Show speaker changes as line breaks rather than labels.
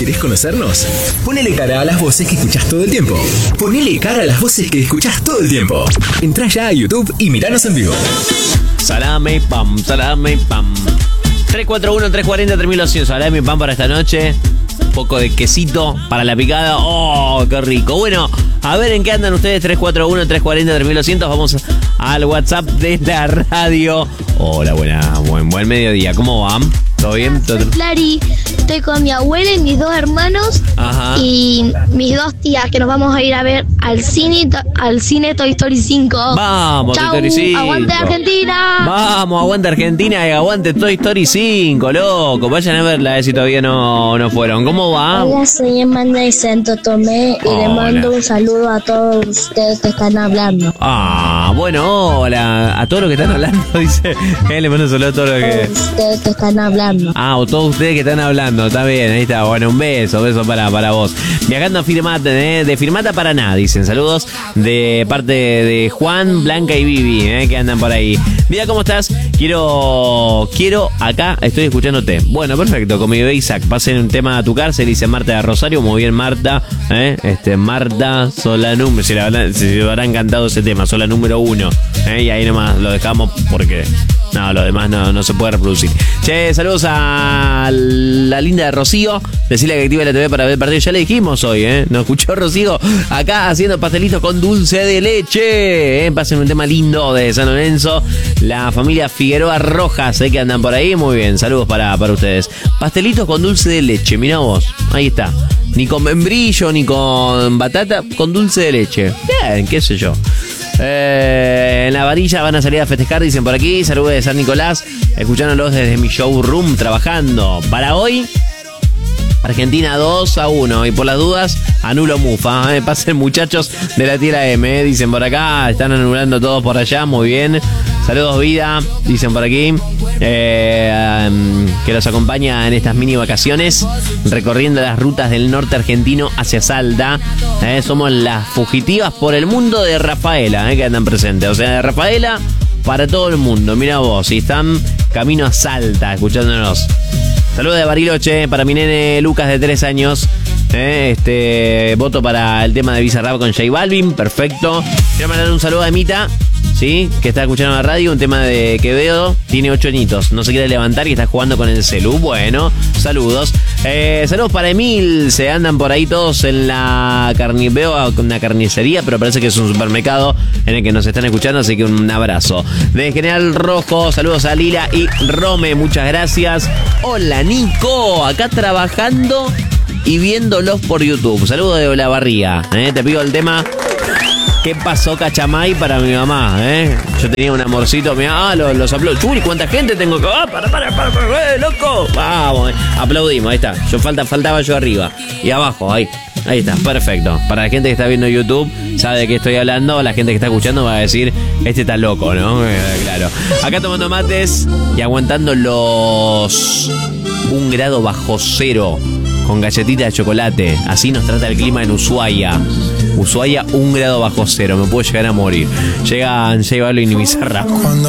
¿Querés conocernos? Ponele cara a las voces que escuchás todo el tiempo. Ponele cara a las voces que escuchás todo el tiempo. Entrá ya a YouTube y miranos en vivo.
Salame y pam, salame y pam. 341-340-3100. Salame y pam para esta noche. Un poco de quesito para la picada. ¡Oh, qué rico! Bueno, a ver en qué andan ustedes. 341-340-3100. Vamos al WhatsApp de la radio. Hola, buen mediodía. ¿Cómo van? ¿Todo bien?
Clary, estoy con mi abuela y mis dos hermanos.
Ajá.
Y mis dos tías que nos vamos a ir a ver al cine Toy Story 5.
Vamos,
Chau,
Toy Story 5.
¡Aguante Argentina!
Vamos, aguante Argentina y aguante Toy Story 5, loco. Vayan a verla si todavía no fueron. ¿Cómo va?
Hola, soy Amanda de Santo Tomé y le mando un saludo a todos ustedes que están hablando.
Bueno, hola. A todos los que están hablando, dice. Le mando un saludo a todos los que...
Todos ustedes que están hablando.
O todos ustedes que están hablando, está bien, ahí está. Bueno, un beso para vos. Viajando a Firmata, de Firmata Paraná, dicen. Saludos de parte de Juan, Blanca y Vivi, que andan por ahí. Mira, ¿cómo estás? Quiero acá, estoy escuchándote. Bueno, perfecto, con mi bebé Isaac. Pasen un tema a tu cárcel, dice Marta de Rosario. Muy bien, Marta. Marta, sola número. Si le habrá encantado ese tema, sola número 1. Y ahí nomás lo dejamos porque... No, lo demás no se puede reproducir. Che, saludos a la linda de Rocío. Decirle que active la TV para ver el partido. Ya le dijimos hoy, ¿Nos escuchó Rocío? Acá haciendo pastelitos con dulce de leche. Pasen un tema lindo de San Lorenzo. La familia Figueroa Rojas, que andan por ahí. Muy bien, saludos para ustedes. Pastelitos con dulce de leche, mirá vos. Ahí está. Ni con membrillo, ni con batata, con dulce de leche. Bien, qué sé yo. En la varilla van a salir a festejar, dicen por aquí. Saludos de San Nicolás, escuchándolos desde mi showroom trabajando. Para hoy, Argentina 2-1. Y por las dudas, anulo Mufa. Pasen muchachos de la tierra M, dicen por acá. Están anulando todos por allá, muy bien. Saludos, vida, dicen por aquí. Que los acompaña en estas mini vacaciones, recorriendo las rutas del norte argentino hacia Salta. Somos las fugitivas por el mundo de Rafaela, que andan presentes. O sea, de Rafaela para todo el mundo. Mira vos, y están camino a Salta, escuchándonos. Saludos de Bariloche para mi nene Lucas de 3 años. Voto para el tema de Bizarrap con J Balvin, perfecto. Quiero mandar un saludo a Emita, ¿sí? Que está escuchando la radio, un tema de Quevedo. Tiene 8 añitos, no se quiere levantar y está jugando con el celu. Bueno, saludos. Saludos para Emil. Se andan por ahí todos en la veo una carnicería, pero parece que es un supermercado en el que nos están escuchando, así que un abrazo. De General Rojo, saludos a Lila y Rome, muchas gracias. Hola, Nico, acá trabajando y viéndolos por YouTube. Saludos de Olavarría. Te pido el tema ¿Qué pasó, Cachamay? Para mi mamá, Yo tenía un amorcito, mirá, los aplaudo. Churi, ¿cuánta gente tengo que...? Para, loco! Vamos, aplaudimos, ahí está. Faltaba yo arriba. Y abajo, ahí está, perfecto. Para la gente que está viendo YouTube, sabe de qué estoy hablando. La gente que está escuchando va a decir, este está loco, ¿no? Claro. Acá tomando mates y aguantando los 1 grado bajo cero con galletita de chocolate. Así nos trata el clima en Ushuaia. Ushuaia, 1 grado bajo cero. Me puedo llegar a morir. Llegan J Balvin y Bizarrap.